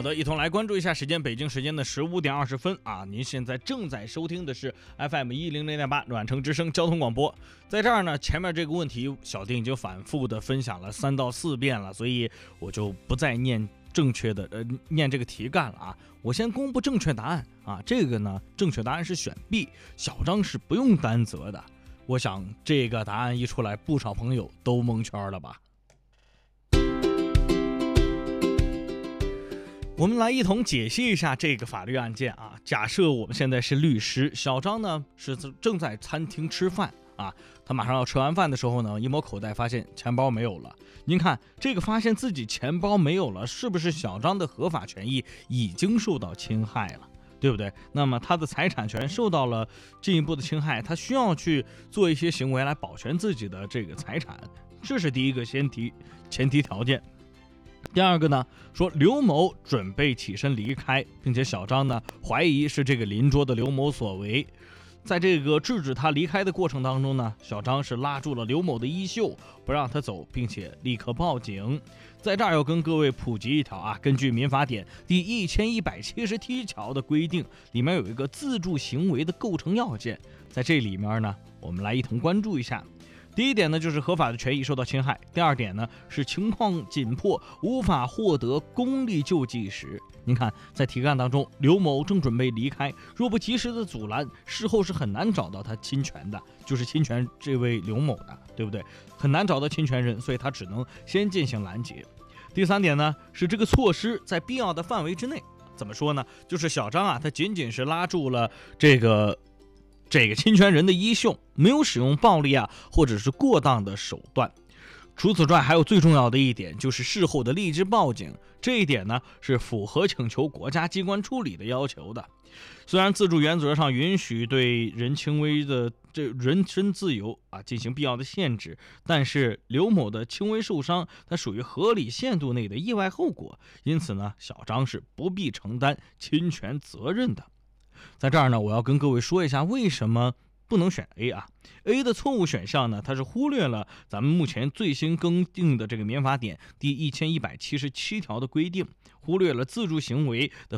的，一同来关注一下时间，北京时间的15点20分啊！您现在正在收听的是 FM 100.8暖城之声交通广播。在这儿呢，前面这个问题小丁已经反复的分享了3到4遍了，所以我就不再念正确的念这个题干了啊！我先公布正确答案啊！这个呢，正确答案是选 B， 小张是不用担责的。我想这个答案一出来，不少朋友都蒙圈了吧？我们来一同解析一下这个法律案件啊。假设我们现在是律师，小张呢是正在餐厅吃饭啊，他马上要吃完饭的时候呢，一摸口袋发现钱包没有了。您看这个发现自己钱包没有了，是不是小张的合法权益已经受到侵害了？对不对？那么他的财产权受到了进一步的侵害，他需要去做一些行为来保全自己的这个财产，这是第一个前提条件。第二个呢，说刘某准备起身离开，并且小张呢怀疑是这个邻桌的刘某所为。在这个制止他离开的过程当中呢，小张是拉住了刘某的衣袖，不让他走，并且立刻报警。在这儿要跟各位普及一条啊，根据民法典第1177条的规定，里面有一个自助行为的构成要件，在这里面呢，我们来一同关注一下。第一点呢，就是合法的权益受到侵害；第二点呢，是情况紧迫，无法获得公力救济时。您看，在题干当中，刘某正准备离开，若不及时的阻拦，事后是很难找到他侵权的，就是侵权这位刘某的，对不对？很难找到侵权人，所以他只能先进行拦截。第三点呢，是这个措施在必要的范围之内。怎么说呢？就是小张啊，他仅仅是拉住了这个侵权人的衣袖，没有使用暴力啊，或者是过当的手段。除此之外，还有最重要的一点，就是事后的立即报警。这一点呢，是符合请求国家机关处理的要求的。虽然自助原则上允许对人轻微的人身自由啊进行必要的限制，但是刘某的轻微受伤，它属于合理限度内的意外后果，因此呢，小张是不必承担侵权责任的。在这儿呢，我要跟各位说一下为什么不能选 A 啊 ？A 的错误选项呢，它是忽略了咱们目前最新更定的这个民法典第1177条的规定，忽略了自助行为的